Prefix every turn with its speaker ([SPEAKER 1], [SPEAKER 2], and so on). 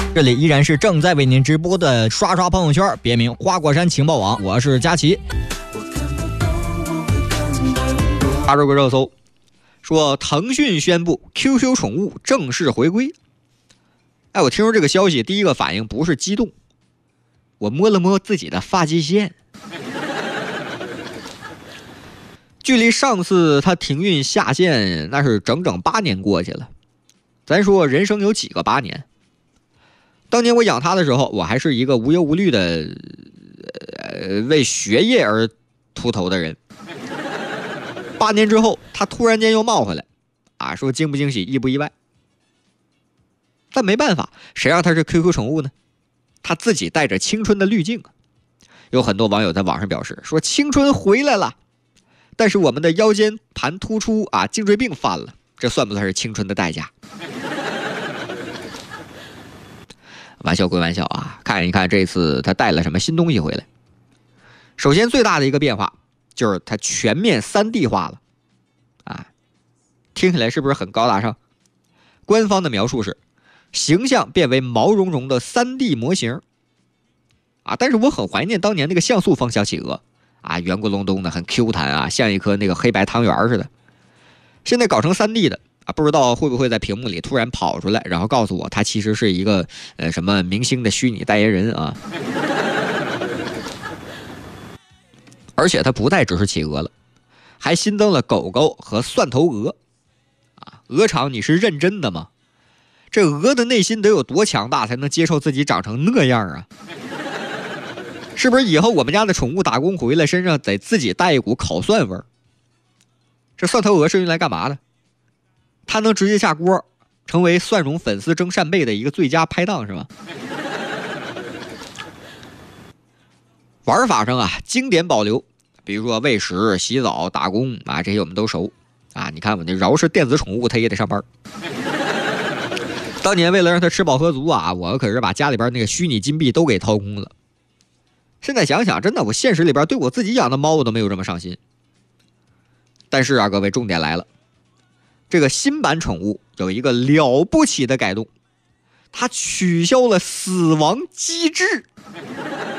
[SPEAKER 1] 这里依然是正在为您直播的刷刷朋友圈，别名花果山情报网，我是佳琪。发这个热搜，说腾讯宣布 QQ 宠物正式回归。哎，我听说这个消息，第一个反应不是激动，我摸了摸自己的发际线。距离上次它停运下线，那是整整8年过去了。咱说人生有几个8年？当年我养它的时候，我还是一个无忧无虑的，为学业而秃头的人。8年之后，它突然间又冒回来，啊，说惊不惊喜，意不意外？但没办法，谁让它是 QQ 宠物呢？它自己带着青春的滤镜啊。有很多网友在网上表示说，青春回来了，但是我们的腰间盘突出啊，颈椎病犯了，这算不算是青春的代价？玩笑归玩笑啊，看一看这次他带了什么新东西回来。首先最大的一个变化就是他全面3D 化了，啊，听起来是不是很高大上？官方的描述是，形象变为毛茸茸的3D 模型，啊，但是我很怀念当年那个像素风小企鹅，啊，圆咕隆咚的，很 Q 弹啊，像一颗那个黑白汤圆似的。现在搞成3D 的。不知道会不会在屏幕里突然跑出来，然后告诉我他其实是一个什么明星的虚拟代言人啊？而且他不再只是企鹅了，还新增了狗狗和蒜头鹅啊！鹅厂，你是认真的吗？这鹅的内心得有多强大才能接受自己长成那样啊？是不是以后我们家的宠物打工回来身上得自己带一股烤蒜味儿？这蒜头鹅是用来干嘛的？它能直接下锅，成为蒜蓉粉丝蒸扇贝的一个最佳拍档，是吗？玩法上啊，经典保留，比如说喂食、洗澡、打工啊，这些我们都熟啊。你看我那饶是电子宠物，它也得上班。当年为了让它吃饱喝足啊，我可是把家里边那个虚拟金币都给掏空了。现在想想，真的，我现实里边对我自己养的猫，我都没有这么上心。但是啊，各位，重点来了。这个新版宠物有一个了不起的改动，它取消了死亡机制。